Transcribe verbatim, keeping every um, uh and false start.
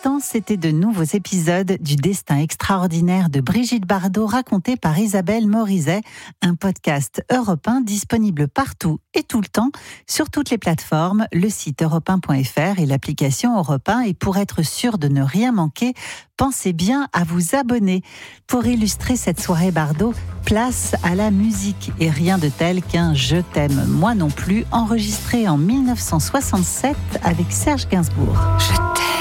l'instant, c'était de nouveaux épisodes du destin extraordinaire de Brigitte Bardot raconté par Isabelle Morizet, un podcast Europe un disponible partout et tout le temps sur toutes les plateformes, le site europe un point f r et l'application Europe un. Et pour être sûr de ne rien manquer, pensez bien à vous abonner. Pour illustrer cette soirée Bardot, place à la musique et rien de tel qu'un Je t'aime, moi non plus, enregistré en mille neuf cent soixante-sept avec Serge Gainsbourg. Je t'aime.